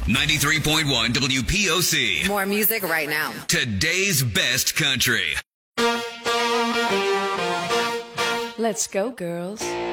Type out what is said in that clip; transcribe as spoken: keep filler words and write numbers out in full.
ninety-three point one W P O C. More music right now. Today's best country. Let's go, girls.